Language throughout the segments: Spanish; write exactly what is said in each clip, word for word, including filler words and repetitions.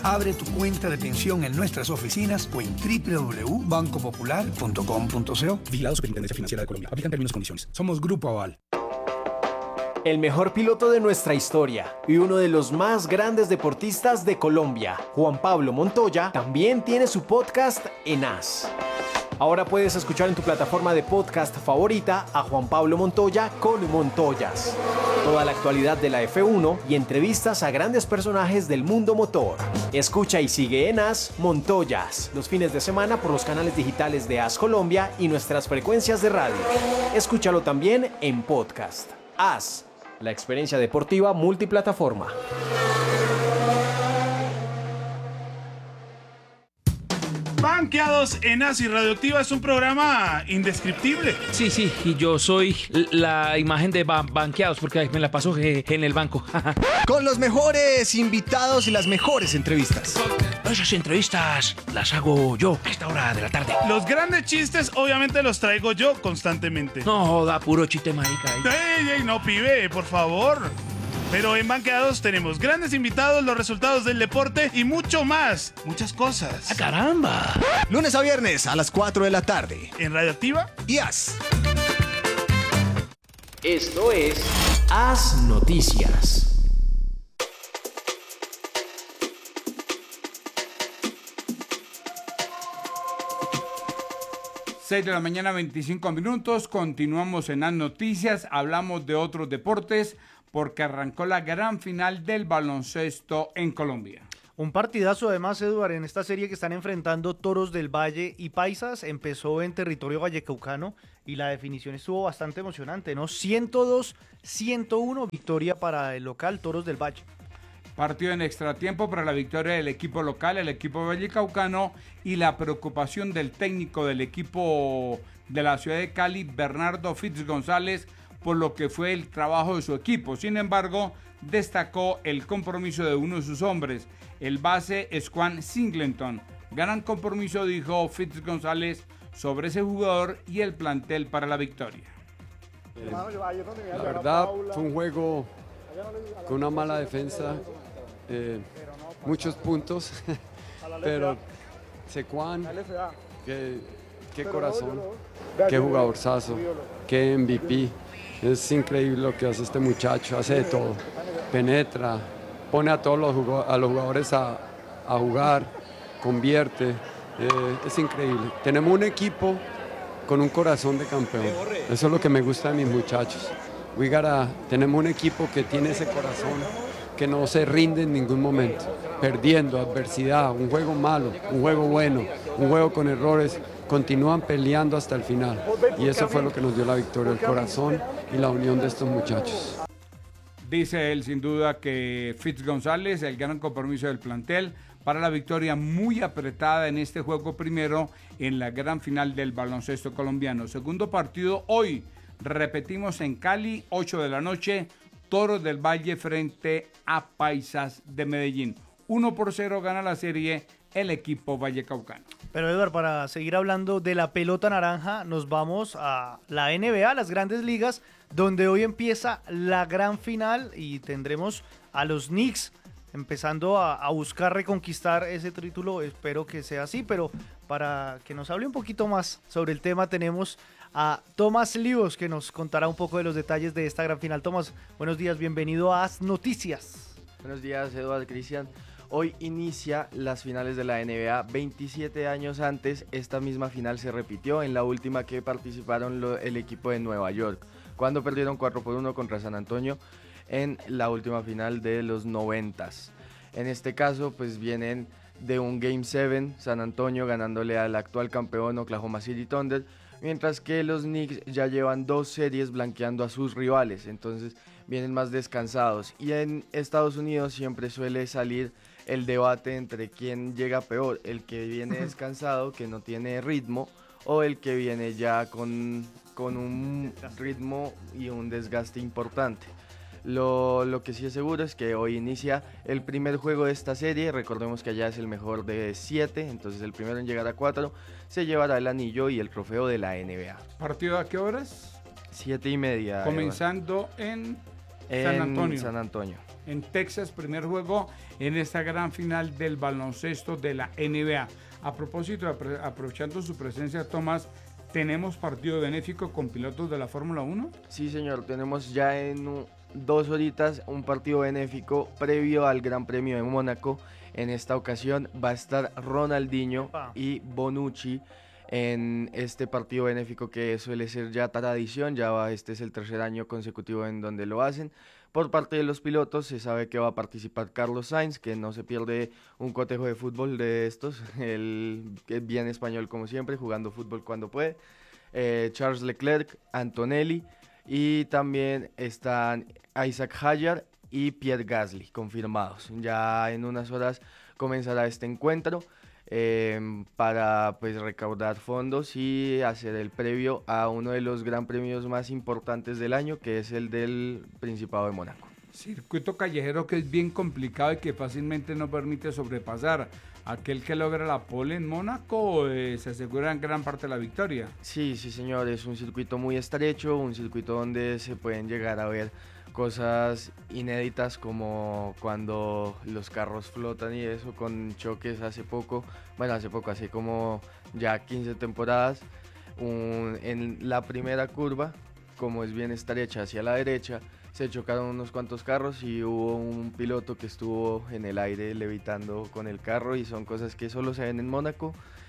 Abre tu cuenta de pensión en nuestras oficinas o en doble u doble u doble u punto banco popular punto com punto co. Vigilado Superintendencia Financiera de Colombia. Aplican términos y condiciones. Somos Grupo Aval. El mejor piloto de nuestra historia y uno de los más grandes deportistas de Colombia, Juan Pablo Montoya, también tiene su podcast en As. Ahora puedes escuchar en tu plataforma de podcast favorita a Juan Pablo Montoya con Montoyas. Toda la actualidad de la F uno y entrevistas a grandes personajes del mundo motor. Escucha y sigue en As Montoyas los fines de semana por los canales digitales de As Colombia y nuestras frecuencias de radio. Escúchalo también en podcast. As, la experiencia deportiva multiplataforma. Banqueados en As y Radioactiva es un programa indescriptible. Sí, sí, y yo soy la imagen de ban- banqueados porque me la paso en el banco. Con los mejores invitados y las mejores entrevistas. Esas entrevistas las hago yo a esta hora de la tarde. Los grandes chistes obviamente los traigo yo constantemente. No joda, puro chiste marica. ¡Ey, ey, no, pibe, por favor! Pero en Banqueados tenemos grandes invitados, los resultados del deporte y mucho más. Muchas cosas. ¡Ah, caramba! Lunes a viernes a las cuatro de la tarde. En Radioactiva y As. Esto es As Noticias. seis de la mañana, veinticinco minutos. Continuamos en As Noticias. Hablamos de otros deportes porque arrancó la gran final del baloncesto en Colombia. Un partidazo además, Eduard, en esta serie que están enfrentando Toros del Valle y Paisas. Empezó en territorio vallecaucano y la definición estuvo bastante emocionante, ¿no? ciento dos a ciento uno, victoria para el local Toros del Valle. Partido en extratiempo para la victoria del equipo local, el equipo vallecaucano, y la preocupación del técnico del equipo de la ciudad de Cali, Bernardo Fitz González, por lo que fue el trabajo de su equipo. Sin embargo, destacó el compromiso de uno de sus hombres, el base Squan Singleton. Gran compromiso, dijo Fitz González, sobre ese jugador y el plantel para la victoria. Eh, la verdad, fue un juego con una mala defensa, eh, muchos puntos, pero Secuan, qué, qué corazón, qué jugadorzazo, qué M V P. Es increíble lo que hace este muchacho, hace de todo, penetra, pone a todos los, jugó- a los jugadores a, a jugar, convierte, eh, es increíble. Tenemos un equipo con un corazón de campeón, eso es lo que me gusta de mis muchachos. We gotta- tenemos un equipo que tiene ese corazón, que no se rinde en ningún momento, perdiendo, adversidad, un juego malo, un juego bueno, un juego con errores, continúan peleando hasta el final. Y eso fue lo que nos dio la victoria, el corazón y la unión de estos muchachos. Dice él sin duda que Fitz González, el gran compromiso del plantel para la victoria muy apretada en este juego primero en la gran final del baloncesto colombiano. Segundo partido hoy, repetimos en Cali, ocho de la noche, Toros del Valle frente a Paisas de Medellín. uno por cero gana la serie el equipo vallecaucano. Pero Eduard, para seguir hablando de la pelota naranja, nos vamos a la N B A, las grandes ligas, donde hoy empieza la gran final y tendremos a los Knicks empezando a, a buscar reconquistar ese título. Espero que sea así, pero para que nos hable un poquito más sobre el tema tenemos a Tomás Livos, que nos contará un poco de los detalles de esta gran final. Tomás, buenos días, bienvenido a As Noticias. Buenos días, Eduardo, Cristian. Hoy inicia las finales de la N B A. veintisiete años antes, esta misma final se repitió en la última que participaron lo, el equipo de Nueva York, cuando perdieron cuatro por uno contra San Antonio en la última final de los noventas. En este caso, pues vienen de un Game siete, San Antonio ganándole al actual campeón Oklahoma City Thunder, mientras que los Knicks ya llevan dos series blanqueando a sus rivales, entonces vienen más descansados. Y en Estados Unidos siempre suele salir el debate entre quién llega peor, el que viene descansado, que no tiene ritmo, o el que viene ya con, con un ritmo y un desgaste importante. Lo, lo que sí es seguro es que hoy inicia el primer juego de esta serie. Recordemos que allá es el mejor de siete, entonces el primero en llegar a cuatro se llevará el anillo y el trofeo de la N B A. ¿Partido a qué horas? Siete y media. Comenzando en, en San Antonio. San Antonio. en Texas, primer juego en esta gran final del baloncesto de la N B A. A propósito, aprovechando su presencia, Tomás, ¿tenemos partido benéfico con pilotos de la Fórmula uno? Sí, señor, tenemos ya en un, dos horitas un partido benéfico previo al Gran Premio de Mónaco. En esta ocasión va a estar Ronaldinho y Bonucci en este partido benéfico que suele ser ya tradición. Ya va, este es el tercer año consecutivo en donde lo hacen. Por parte de los pilotos se sabe que va a participar Carlos Sainz, que no se pierde un cotejo de fútbol de estos, él es bien español como siempre, jugando fútbol cuando puede. Eh, Charles Leclerc, Antonelli, y también están Isaac Hadjar y Pierre Gasly confirmados. Ya en unas horas comenzará este encuentro eh, para pues recaudar fondos y hacer el previo a uno de los gran premios más importantes del año, que es el del Principado de Mónaco. Circuito callejero que es bien complicado y que fácilmente no permite sobrepasar. Aquel que logra la pole en Mónaco eh, se asegura en gran parte la victoria. Sí, sí señor, es un circuito muy estrecho, un circuito donde se pueden llegar a ver cosas inéditas como cuando los carros flotan y eso, con choques hace poco, bueno hace poco, hace como ya quince temporadas, un, en la primera curva, como es bien estrecha hacia la derecha, se chocaron unos cuantos carros y hubo un piloto que estuvo en el aire levitando con el carro, y son cosas que solo se ven en Mónaco.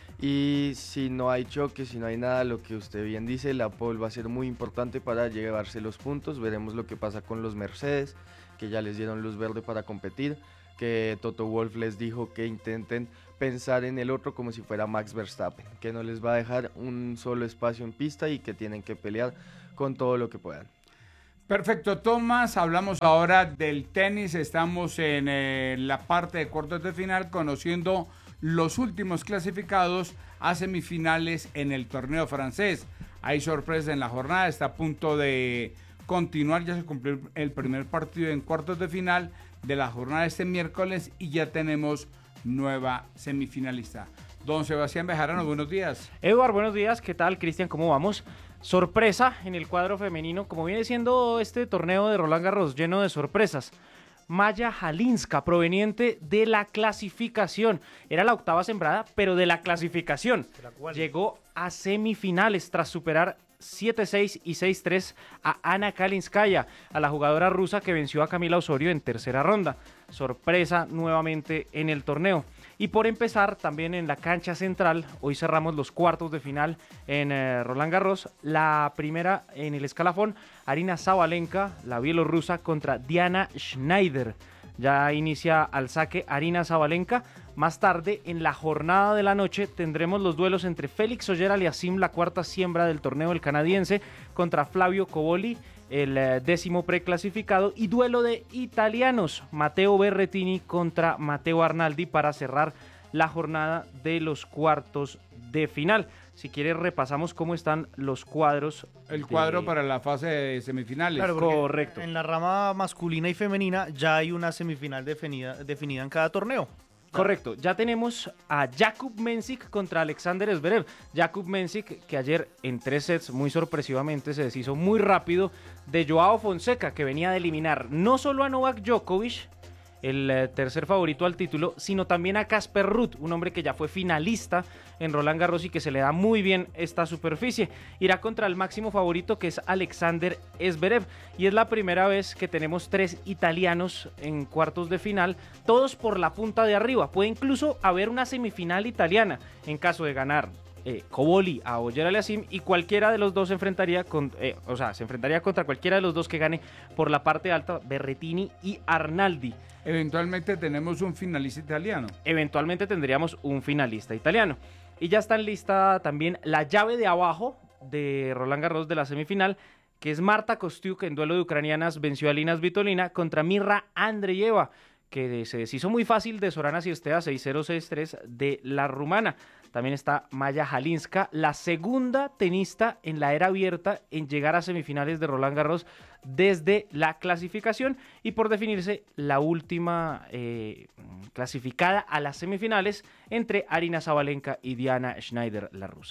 Y si no hay choque, si no hay nada, lo que usted bien dice, la pole va a ser muy importante para llevarse los puntos. Veremos lo que pasa con los Mercedes, que ya les dieron luz verde para competir, que Toto Wolff les dijo que intenten pensar en el otro como si fuera Max Verstappen, que no les va a dejar un solo espacio en pista y que tienen que pelear con todo lo que puedan. Perfecto, Tomás, hablamos ahora del tenis. Estamos en eh, la parte de cuartos de final conociendo los últimos clasificados a semifinales en el torneo francés. Hay sorpresa en la jornada, está a punto de continuar, ya se cumplió el primer partido en cuartos de final de la jornada este miércoles y ya tenemos nueva semifinalista. Don Sebastián Bejarano, buenos días. Eduardo, buenos días, ¿qué tal? Cristian, ¿cómo vamos? Sorpresa en el cuadro femenino, como viene siendo este torneo de Roland Garros lleno de sorpresas. Maya Halinska, proveniente de la clasificación. Era la octava sembrada, pero de la clasificación. Llegó a semifinales tras superar siete seis y seis tres a Ana Kalinskaya, a la jugadora rusa que venció a Camila Osorio en tercera ronda. Sorpresa nuevamente en el torneo. Y por empezar, también en la cancha central, hoy cerramos los cuartos de final en eh, Roland Garros. La primera en el escalafón, Arina Sabalenka, la bielorrusa, contra Diana Schneider. Ya inicia al saque Arina Sabalenka. Más tarde, en la jornada de la noche, tendremos los duelos entre Félix Auger-Aliassime, la cuarta siembra del torneo, el canadiense, contra Flavio Cobolli, el eh, décimo preclasificado, y duelo de italianos, Matteo Berrettini contra Matteo Arnaldi, para cerrar la jornada de los cuartos de final. Si quieres, repasamos cómo están los cuadros. El de... cuadro para la fase de semifinales. Claro, correcto. En la rama masculina y femenina ya hay una semifinal definida, definida en cada torneo. Correcto, ya tenemos a Jakub Mensik contra Alexander Zverev. Jakub Mensik, que ayer en tres sets muy sorpresivamente se deshizo muy rápido de Joao Fonseca, que venía de eliminar no solo a Novak Djokovic, el eh, tercer favorito al título, sino también a Casper Ruud, un hombre que ya fue finalista en Roland Garros y que se le da muy bien esta superficie. Irá contra el máximo favorito, que es Alexander Zverev, y es la primera vez que tenemos tres italianos en cuartos de final, todos por la punta de arriba. Puede incluso haber una semifinal italiana en caso de ganar Eh, Cobolli a Auger-Aliassime, y cualquiera de los dos se enfrentaría con, eh, o sea, se enfrentaría contra cualquiera de los dos que gane por la parte alta, Berrettini y Arnaldi. Eventualmente tenemos un finalista italiano. Eventualmente tendríamos un finalista italiano. Y ya está en lista también la llave de abajo de Roland Garros de la semifinal, que es Marta Kostyuk, en duelo de ucranianas venció a Lina Svitolina, contra Mirra Andreeva, que se deshizo muy fácil de Sorana Cirstea seis cero seis tres de la rumana. También está Maya Halinska, la segunda tenista en la era abierta en llegar a semifinales de Roland Garros desde la clasificación, y por definirse la última eh, clasificada a las semifinales entre Arina Sabalenka y Diana Schneider, la rusa.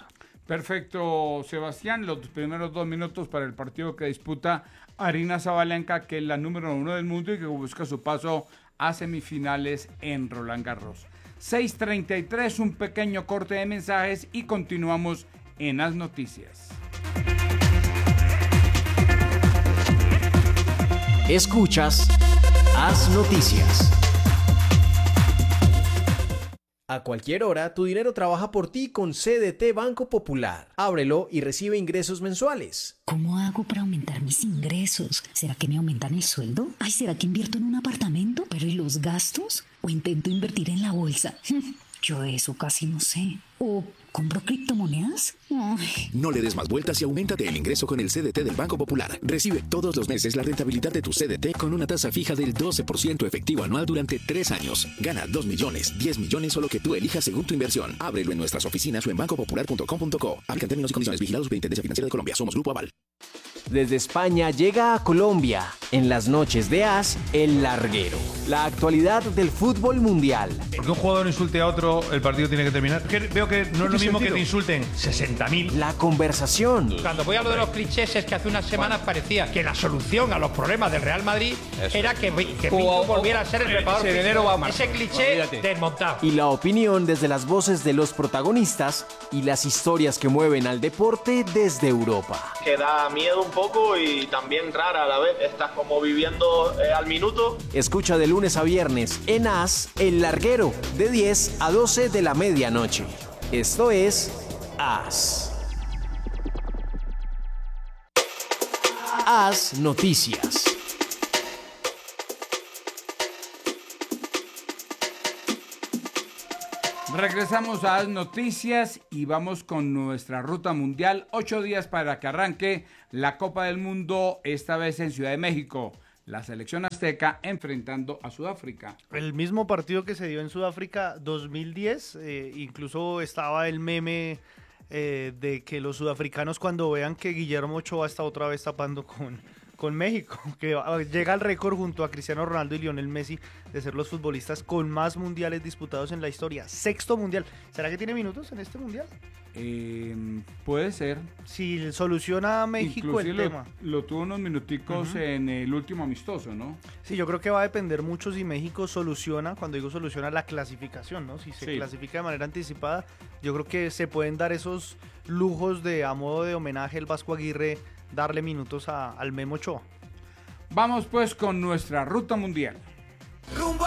Perfecto, Sebastián. Los primeros dos minutos para el partido que disputa Aryna Sabalenka, que es la número uno del mundo y que busca su paso a semifinales en Roland Garros. seis treinta y tres, un pequeño corte de mensajes y continuamos en As Noticias. Escuchas As Noticias. A cualquier hora, tu dinero trabaja por ti con C D T Banco Popular. Ábrelo y recibe ingresos mensuales. ¿Cómo hago para aumentar mis ingresos? ¿Será que me aumentan el sueldo? Ay, ¿será que invierto en un apartamento? ¿Pero y los gastos? ¿O intento invertir en la bolsa? Yo de eso casi no sé. ¿O compro criptomonedas? Ay. No le des más vueltas y auméntate el ingreso con el C D T del Banco Popular. Recibe todos los meses la rentabilidad de tu C D T con una tasa fija del doce por ciento efectivo anual durante tres años. Gana dos millones, diez millones o lo que tú elijas según tu inversión. Ábrelo en nuestras oficinas o en banco popular punto com punto co. Aplican términos y condiciones. Vigilados Superintendencia Financiera de Colombia. Somos Grupo Aval. Desde España llega a Colombia, en las noches de As, El Larguero. La actualidad del fútbol mundial. Porque un jugador insulte a otro, el partido tiene que terminar. Que veo que no es lo mismo que te insulten sesenta mil. La conversación. Cuando voy a lo de los clichés es que hace unas semanas parecía que la solución a los problemas del Real Madrid Eso. era que, que Pinto volviera a ser el preparador físico. Ese cliché Olvídate. desmontado. Y la opinión desde las voces de los protagonistas y las historias que mueven al deporte desde Europa. Que da miedo un poco y también rara a la vez. Estás como viviendo eh, al minuto. Escucha de lunes a viernes en As, El Larguero, de diez a doce de la medianoche. Esto es As. As Noticias. Regresamos a As Noticias y vamos con nuestra ruta mundial. Ocho días para que arranque la Copa del Mundo, esta vez en Ciudad de México. La selección azteca enfrentando a Sudáfrica. El mismo partido que se dio en Sudáfrica dos mil diez, eh, incluso estaba el meme eh, de que los sudafricanos cuando vean que Guillermo Ochoa está otra vez tapando con, con México, que llega al récord junto a Cristiano Ronaldo y Lionel Messi de ser los futbolistas con más mundiales disputados en la historia. Sexto mundial. ¿Será que tiene minutos en este mundial? Eh, puede ser. Si soluciona México Inclusive el lo, tema. Lo tuvo unos minuticos uh-huh. en el último amistoso, ¿no? Sí, yo creo que va a depender mucho si México soluciona, cuando digo soluciona, la clasificación, ¿no? Si se sí. clasifica de manera anticipada, yo creo que se pueden dar esos lujos de, a modo de homenaje, el Vasco Aguirre, darle minutos a, al Memo Ochoa. Vamos pues con nuestra ruta mundial.